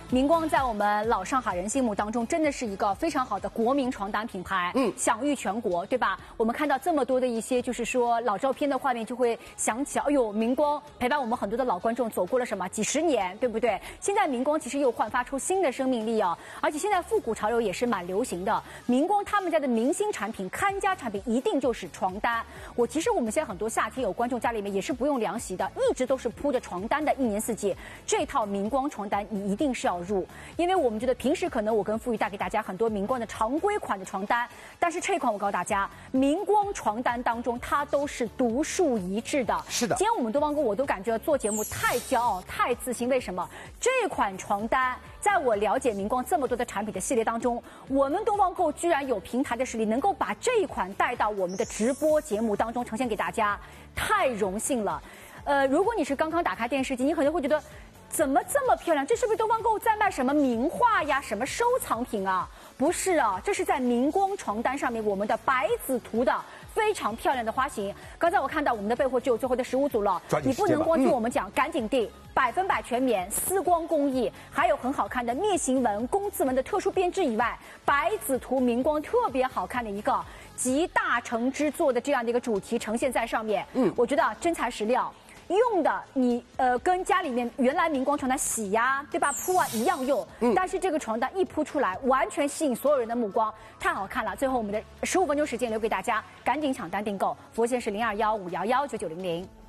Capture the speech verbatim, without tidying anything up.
明光在我们老上海人心目当中，真的是一个非常好的国民床单品牌，嗯，享誉全国，对吧？我们看到这么多的一些，就是说老照片的画面，就会想起，哎呦，明光陪伴我们很多的老观众走过了什么几十年，对不对？现在明光其实又焕发出新的生命力啊，而且现在复古潮流也是蛮流行的。明光他们家的明星产品、看家产品一定就是床单。我其实我们现在很多夏天有观众家里面也是不用凉席的，一直都是铺着床单的，一年四季。这套明光床单你一定是要入，因为我们觉得平时可能我跟富裕带给大家很多明光的常规款的床单，但是这款我告诉大家，明光床单当中它都是独树一帜的。 是的， 今天我们东方哥我都感觉做节目太骄傲、太自信。为什么？这款床单在我了解明光这么多的产品的系列当中，我们东方购居然有平台的实力，能够把这一款带到我们的直播节目当中呈现给大家，太荣幸了。呃，如果你是刚刚打开电视机，你可能会觉得，怎么这么漂亮？这是不是东方购在卖什么名画呀、什么收藏品啊？不是啊，这是在明光床单上面我们的白子图的非常漂亮的花型。刚才我看到我们的备货只有最后的十五组了，你不能光听我们讲，嗯、赶紧订，百分百全棉丝光工艺，还有很好看的面型纹、工字纹的特殊编织以外，白子图明光特别好看的一个集大成之作的这样的一个主题呈现在上面。嗯，我觉得真材实料。用的你呃跟家里面原来明光床单洗呀、啊，对吧？铺啊一样用，嗯、但是这个床单一铺出来，完全吸引所有人的目光，太好看了。最后我们的十五分钟时间留给大家，赶紧抢单订购，服务线是零二幺五幺幺九九零零。